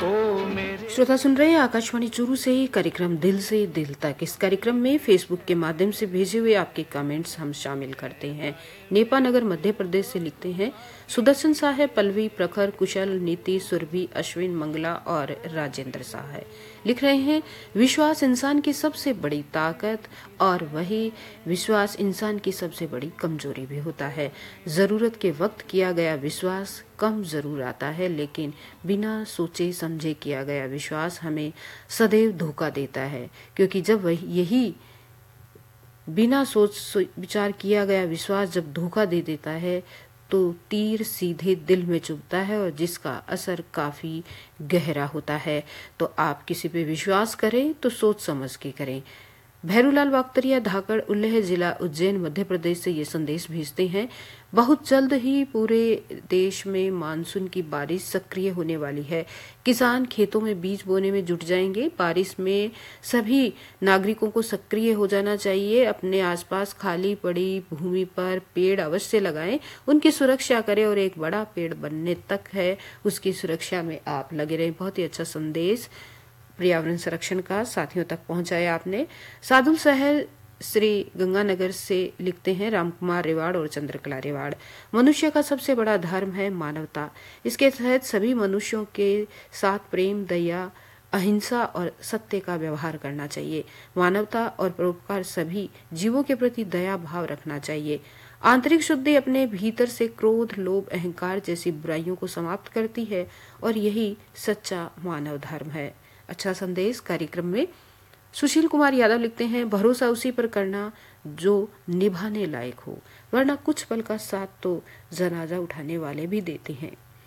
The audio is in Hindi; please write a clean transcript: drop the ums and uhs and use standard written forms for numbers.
ओ मेरे। श्रोता सुन रहे हैं आकाशवाणी चूरू से ही कार्यक्रम दिल से दिल तक। इस कार्यक्रम में फेसबुक के माध्यम से भेजे हुए आपके कमेंट्स हम शामिल करते हैं। नेपा नगर मध्य प्रदेश से लिखते हैं सुदर्शन साह, पल्लवी, प्रखर, कुशल, नीति, सुरभि, अश्विन, मंगला और राजेंद्र साह लिख रहे हैं विश्वास इंसान की सबसे बड़ी ताकत और वही विश्वास इंसान की सबसे बड़ी कमजोरी भी होता है। जरूरत के वक्त किया गया विश्वास कम जरूर आता है, लेकिन बिना सोचे समझे किया गया विश्वास हमें सदैव धोखा देता है, क्योंकि जब यही बिना सोच विचार किया गया विश्वास जब धोखा दे देता है तो तीर सीधे दिल में चुभता है और जिसका असर काफी गहरा होता है। तो आप किसी पे विश्वास करें तो सोच समझ के करें। भैरूलाल वाक्तरिया, धाकड़, उल्लेह, जिला उज्जैन, मध्य प्रदेश से ये संदेश भेजते हैं बहुत जल्द ही पूरे देश में मानसून की बारिश सक्रिय होने वाली है। किसान खेतों में बीज बोने में जुट जाएंगे। बारिश में सभी नागरिकों को सक्रिय हो जाना चाहिए। अपने आसपास खाली पड़ी भूमि पर पेड़ अवश्य लगाएं, उनकी सुरक्षा करें और एक बड़ा पेड़ बनने तक है उसकी सुरक्षा में आप लगे रहें। बहुत ही अच्छा संदेश पर्यावरण संरक्षण का साथियों तक पहुंचाया आपने। सादुल शहर श्री गंगानगर से लिखते हैं रामकुमार रेवाड़ और चंद्रकला रेवाड़। मनुष्य का सबसे बड़ा धर्म है मानवता। इसके तहत सभी मनुष्यों के साथ प्रेम, दया, अहिंसा और सत्य का व्यवहार करना चाहिए। मानवता और परोपकार सभी जीवों के प्रति दया भाव रखना चाहिए। आंतरिक शुद्धि अपने भीतर से क्रोध, लोभ, अहंकार जैसी बुराइयों को समाप्त करती है और यही सच्चा मानव धर्म है। अच्छा संदेश कार्यक्रम में सुशील कुमार यादव लिखते हैं भरोसा उसी पर करना जो निभाने लायक हो, वरना कुछ पल का साथ तो जनाजा उठाने वाले भी देते हैं।